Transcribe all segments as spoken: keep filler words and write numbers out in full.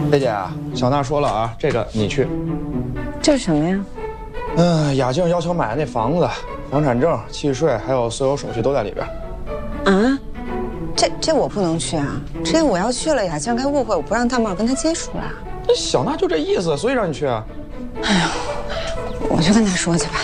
贝姐啊，小娜说了啊，这个你去。 这是什么呀？ 嗯，雅静要求买的那房子、房产证、契税，还有所有手续都在里边。 啊？这这我不能去啊！这我要去了，雅静该误会我不让大妹跟她接触了。 那小娜就这意思，所以让你去啊。 哎呀，我去跟她说去吧。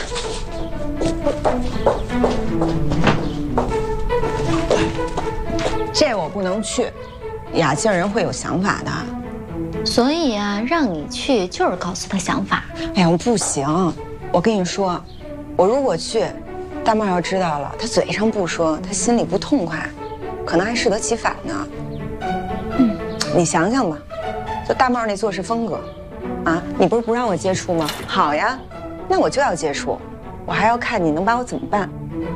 这我不能去，雅静人会有想法的。 所以啊，让你去就是告诉他想法。 哎呀，我不行，我跟你说，我如果去，大妹要知道了，她嘴上不说，她心里不痛快，可能还适得其反呢。嗯，你想想吧，就大妹那做事风格，啊，你不是不让我接触吗？好呀，那我就要接触，我还要看你能把我怎么办。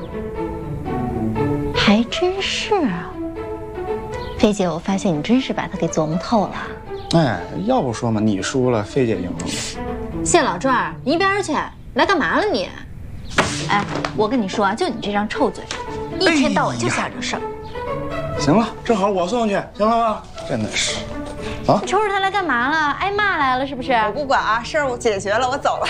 还真是啊，菲姐，我发现你真是把他给琢磨透了。 哎，要不说嘛，你输了，菲姐赢了。 谢老壮，你一边去！来干嘛了你？哎，我跟你说啊，就你这张臭嘴，一天到晚就想这事儿。 行了，正好我送去，行了吧？真的是，啊！ 你瞅瞅他来干嘛了？挨骂来了是不是？ 我不管啊，事儿我解决了，我走了。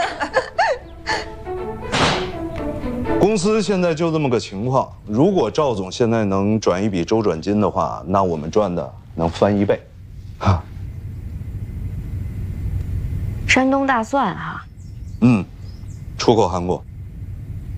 公司现在就这么个情况，如果赵总现在能转一笔周转金的话，那我们赚的能翻一倍，哈。 山东大蒜哈， 嗯，出口韩国。